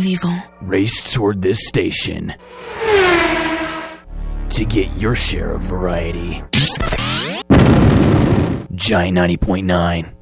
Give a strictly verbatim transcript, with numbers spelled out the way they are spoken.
vivant. Race toward this station to get your share of variety. Giant ninety point nine.